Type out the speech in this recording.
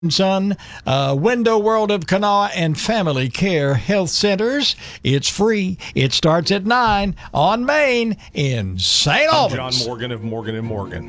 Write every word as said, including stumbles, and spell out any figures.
Son, uh, Window World of Kanawha and Family Care Health Centers. It's free. It starts at nine on Main in Saint I'm Albans. John Morgan of Morgan and Morgan.